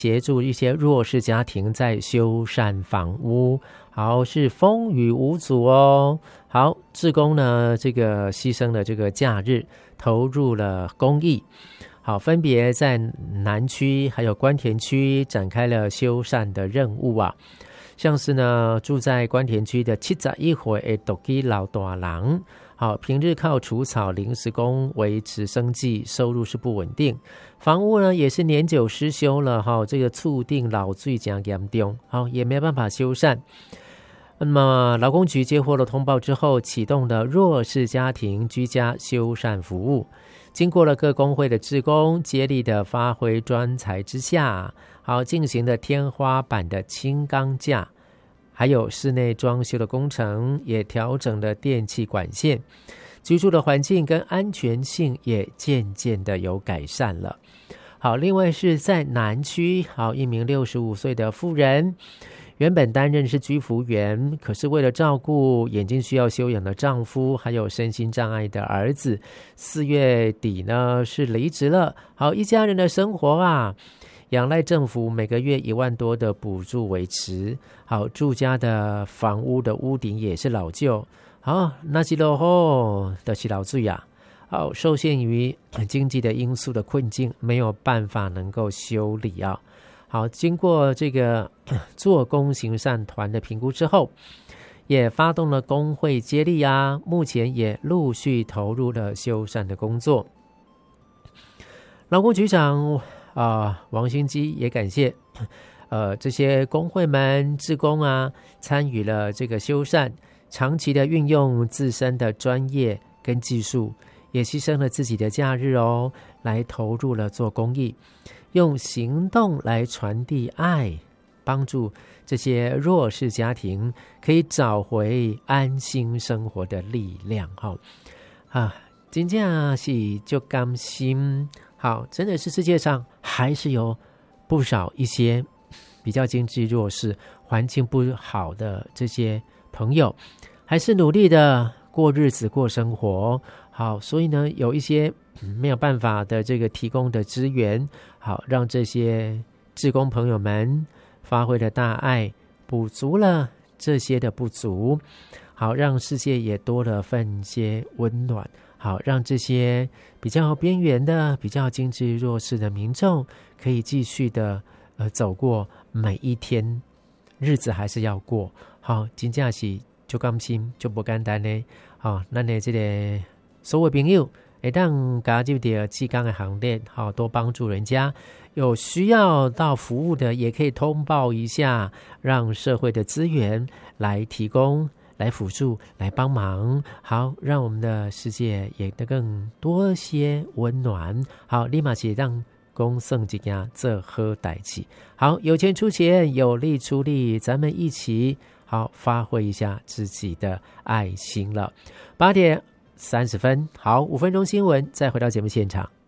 协助一些弱势家庭在修缮房屋，好，是风雨无阻哦。好，志工呢这个牺牲了这个假日，投入了公益，好，分别在南区还有关田区展开了修缮的任务啊。像是呢住在关田区的71岁的独居老大人，好，平日靠除草临时工维持生计，收入是不稳定，房屋呢也是年久失修了，这个促定老水很严重，好，也没办法修缮。那么劳工局接获了通报之后，启动了弱势家庭居家修缮服务，经过了各工会的志工接力的发挥专才之下，好，进行了天花板的轻钢架，还有室内装修的工程，也调整了电气管线，居住的环境跟安全性也渐渐的有改善了。好，另外是在南区，好，一名65岁的妇人，原本担任是居服员，可是为了照顾眼睛需要休养的丈夫，还有身心障碍的儿子，4月底呢是离职了。好，一家人的生活啊，仰赖政府每个月1万多的补助维持。好，住家的房屋的屋顶也是老旧，好，那是落后的是老水啊。好，受限于经济的因素的困境，没有办法能够修理啊。好，经过这个做工行善团的评估之后，也发动了工会接力啊，目前也陆续投入了修缮的工作。劳工局长王兴基也感谢这些工会们志工啊，参与了这个修缮，长期的运用自身的专业跟技术，也牺牲了自己的假日哦，来投入了做公益，用行动来传递爱，帮助这些弱势家庭可以找回安心生活的力量。真的是就甘心。好，真的是世界上还是有不少一些比较经济弱势、环境不好的这些朋友，还是努力的过日子、过生活。好，所以呢，有一些没有办法的这个提供的资源，好，让这些志工朋友们发挥了大爱，补足了这些的不足，好，让世界也多了份些温暖，好，让这些比较边缘的、比较经济弱势的民众可以继续的走过每一天，日子还是要过。好，真的是就甘心就不简单呢。好，咱的这个所有朋友会当加入到志工的行列，好，多帮助人家。有需要到服务的，也可以通报一下，让社会的资源来提供、来辅助、来帮忙。好，让我们的世界也得更多些温暖。好，立马写让公圣一件做好代志。好，有钱出钱，有力出力，咱们一起好发挥一下自己的爱心了。8点30分，好，5分钟新闻，再回到节目现场。